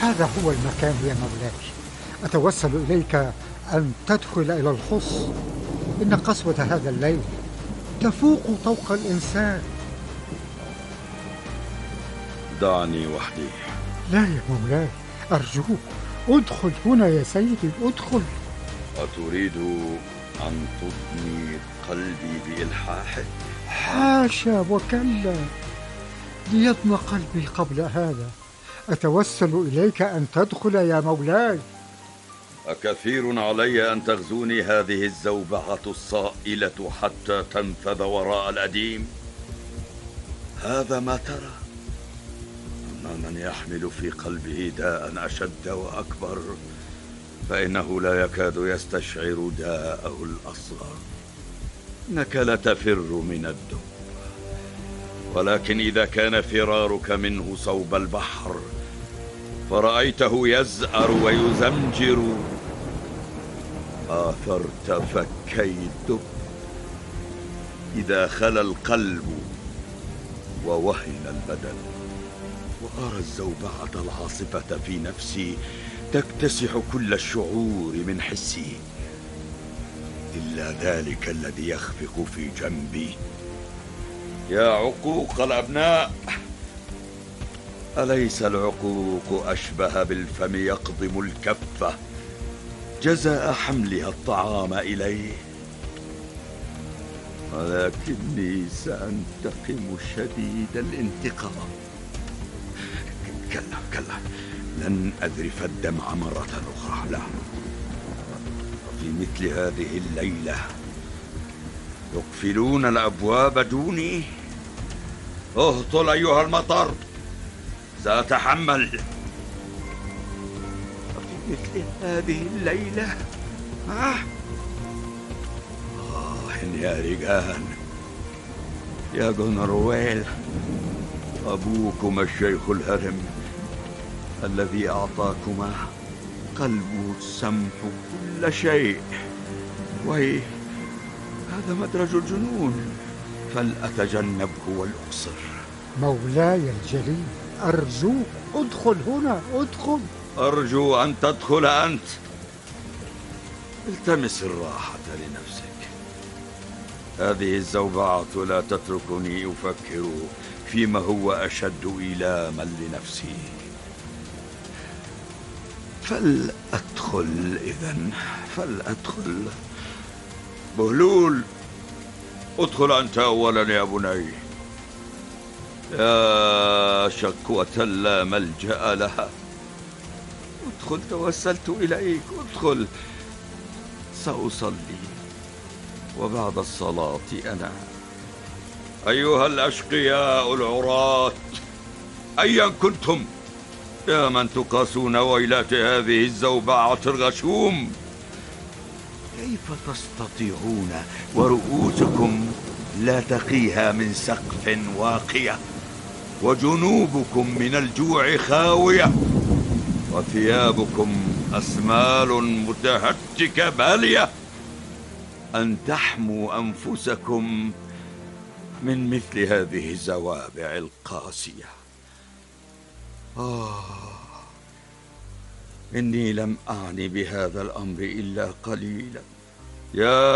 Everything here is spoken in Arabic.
هذا هو المكان يا مولاي. أتوسل إليك أن تدخل إلى الخص. إن قسوة هذا الليل تفوق طوق الإنسان. دعني وحدي. لا يا مولاي، أرجوك ادخل هنا يا سيدي، ادخل. أتريد أن تضني قلبي بإلحاحك؟ حاشا وكلا، ليضن قلبي قبل هذا. أتوسل إليك أن تدخل يا مولاي. أكثير علي أن تغزوني هذه الزوبعة الصائلة حتى تنفذ وراء الأديم؟ هذا ما ترى؟ أما من يحمل في قلبه داء أشد وأكبر فإنه لا يكاد يستشعر داءه الأصغر. إنك لتفر من الدب، ولكن إذا كان فرارك منه صوب البحر فرأيته يزأر ويزمجر آثرت فكي الدب. إذا خلا القلب ووهن البدن وأرى الزوبعة العاصفة في نفسي تكتسح كل الشعور من حسي إلا ذلك الذي يخفق في جنبي. يا عقوق الأبناء، أليس العقوق أشبه بالفم يقضم الكفة جزاء حملها الطعام إليه؟ ولكني سأنتقم شديد الانتقام. كلا لن أذرف الدمع مرة أخرى، لا. في مثل هذه الليلة يقفلون الأبواب دوني؟ اهطل أيها المطر، سأتحمل. في مثل هذه الليلة يا رجال، يا جنرويل، أبوكما الشيخ الهرم الذي أعطاكما قلبه السمح كل شيء، وهي هذا مدرج الجنون، فلأتجنبه والأقصر. مولاي الجليل، أرجوك ادخل هنا، ادخل. أرجو أن تدخل أنت. التمس الراحة لنفسك. هذه الزوبعة لا تتركني أفكر فيما هو أشد إيلاما لنفسي. فلأدخل إذن، فلأدخل. بهلول، ادخل أنت أولا يا بني. يا شكوة لا ملجأ لها، ادخل، توسلت إليك، ادخل. سأصلي وبعد الصلاة أنا. أيها الأشقياء العراة أيا كنتم، يا من تقاسون ويلات هذه الزوبعة الغشوم، كيف تستطيعون ورؤوسكم لا تقيها من سقف واقية، وجنوبكم من الجوع خاوية، وثيابكم أسمال متهتكة بالية، أن تحموا أنفسكم من مثل هذه الزوابع القاسية؟ إني لم أعني بهذا الأمر إلا قليلا. يا